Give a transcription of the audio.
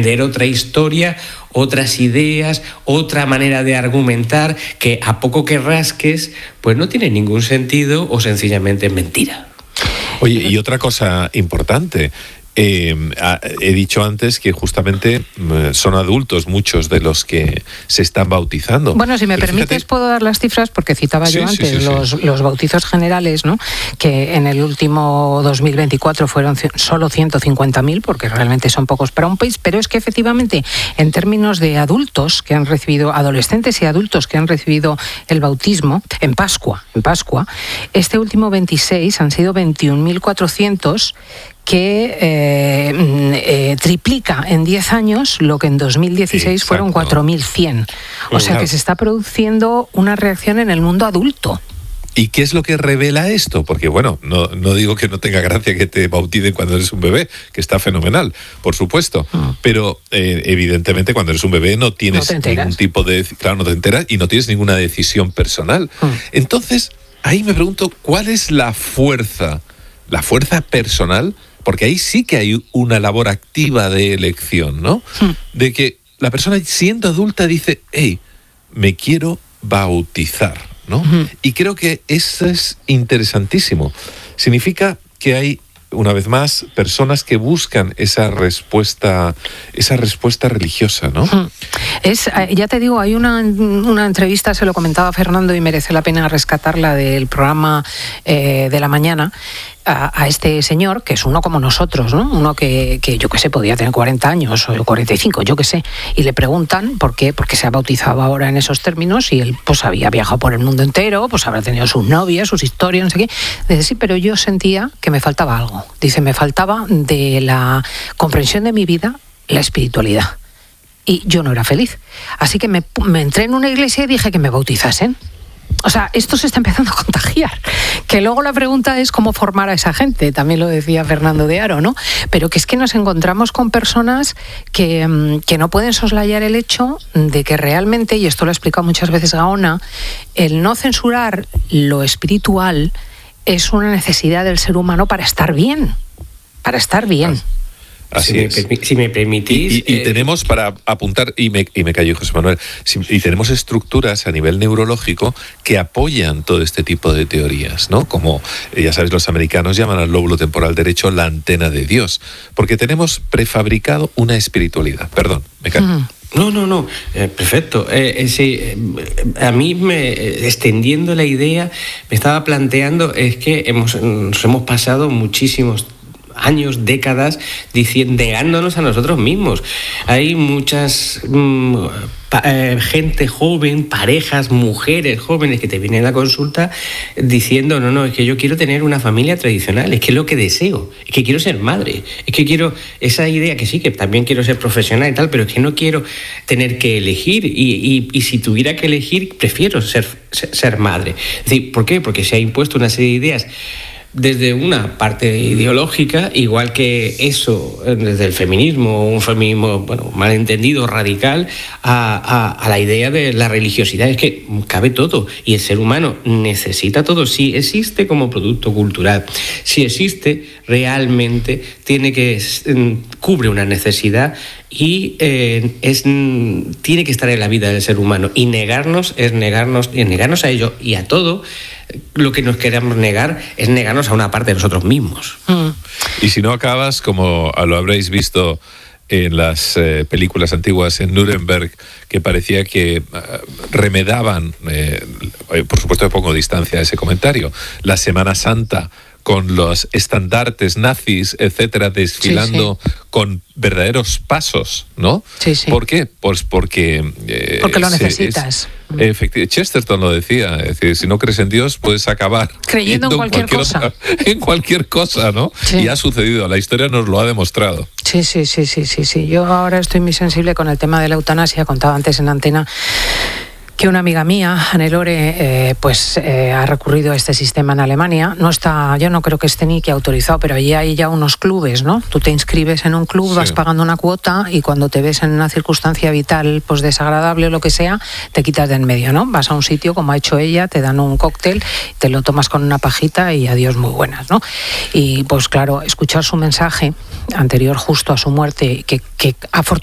vender otra historia, otras ideas, otra manera de argumentar que a poco que rasques, pues no tiene ningún sentido o sencillamente es mentira. Oye, y otra cosa importante. He dicho antes que justamente son adultos muchos de los que se están bautizando. Bueno, si me permites, puedo dar las cifras, porque citaba yo antes los bautizos generales, ¿no? Que en el último 2024 fueron solo 150.000, porque realmente son pocos para un país, pero es que efectivamente, en términos de adultos que han recibido, adolescentes y adultos que han recibido el bautismo, en Pascua, este último 26 han sido 21.400, que triplica en 10 años lo que en 2016 fueron 4.100. O sea que se está produciendo una reacción en el mundo adulto. ¿Y qué es lo que revela esto? Porque, bueno, no digo que no tenga gracia que te bauticen cuando eres un bebé, que está fenomenal, por supuesto. Pero, evidentemente, cuando eres un bebé no tienes ningún tipo de... Claro, no te enteras y no tienes ninguna decisión personal. Entonces, ahí me pregunto, ¿cuál es la fuerza personal? Porque ahí sí que hay una labor activa de elección, ¿no? De que la persona, siendo adulta, dice, hey, me quiero bautizar, ¿no? Y creo que eso es interesantísimo. Significa que hay, una vez más, personas que buscan esa respuesta religiosa, ¿no? Ya te digo, hay una entrevista, se lo comentaba Fernando y merece la pena rescatarla, del programa de la mañana, a este señor, que es uno como nosotros, ¿no? Uno que yo qué sé, podía tener 40 años o 45, yo qué sé, y le preguntan por qué, porque se ha bautizado ahora en esos términos, y él pues había viajado por el mundo entero, pues habrá tenido sus novias, sus historias, no sé qué. Dice, sí, pero yo sentía que me faltaba algo. Dice, me faltaba de la comprensión de mi vida la espiritualidad. Y yo no era feliz. Así que me entré en una iglesia y dije que me bautizasen. O sea, esto se está empezando a contagiar. Que luego la pregunta es cómo formar a esa gente, también lo decía Fernando de Aro, ¿no? Pero que es que nos encontramos con personas que no pueden soslayar el hecho de que realmente, y esto lo ha explicado muchas veces Gaona, el no censurar lo espiritual es una necesidad del ser humano para estar bien. Para estar bien. Así si me permitís... Y tenemos, para apuntar, y me callo, José Manuel, y tenemos estructuras a nivel neurológico que apoyan todo este tipo de teorías, ¿no? Como, ya sabes, los americanos llaman al lóbulo temporal derecho la antena de Dios, porque tenemos prefabricado una espiritualidad. Perdón, me callo. No, perfecto. A mí, extendiendo la idea, me estaba planteando, es que nos hemos pasado muchísimos años, décadas, negándonos a nosotros mismos. Hay muchas gente joven, parejas, mujeres jóvenes que te vienen a la consulta diciendo, no, es que yo quiero tener una familia tradicional, es que es lo que deseo, es que quiero ser madre, es que quiero esa idea, que sí, que también quiero ser profesional y tal, pero es que no quiero tener que elegir, y si tuviera que elegir, prefiero ser madre. Es decir, ¿por qué? Porque se ha impuesto una serie de ideas desde una parte ideológica, igual que eso, desde el feminismo, un feminismo, bueno, malentendido, radical, a la idea de la religiosidad. Es que cabe todo, y el ser humano necesita todo. Si existe como producto cultural, si existe realmente, cubre una necesidad y tiene que estar en la vida del ser humano. Y negarnos a ello y a todo. Lo que nos queremos negar es negarnos a una parte de nosotros mismos. Y si no acabas, como lo habréis visto en las películas antiguas en Nuremberg, que parecía que remedaban, por supuesto que pongo distancia a ese comentario, la Semana Santa, con los estandartes nazis, etcétera, desfilando con verdaderos pasos, ¿no? Sí. ¿Por qué? Pues porque lo necesitas. Chesterton lo decía, es decir, si no crees en Dios puedes acabar creyendo en cualquier cosa. En cualquier cosa, ¿no? Sí. Y ha sucedido, la historia nos lo ha demostrado. Sí. Yo ahora estoy muy sensible con el tema de la eutanasia. Contaba antes en antena que una amiga mía, Hannelore, ha recurrido a este sistema en Alemania. No está, yo no creo que esté ni que autorizado, pero allí hay ya unos clubes, ¿no? Tú te inscribes en un club, vas pagando una cuota, y cuando te ves en una circunstancia vital pues desagradable o lo que sea, te quitas de en medio, ¿no? Vas a un sitio como ha hecho ella, te dan un cóctel, te lo tomas con una pajita y adiós, muy buenas, ¿no? Y pues claro, escuchar su mensaje anterior justo a su muerte, que afortunadamente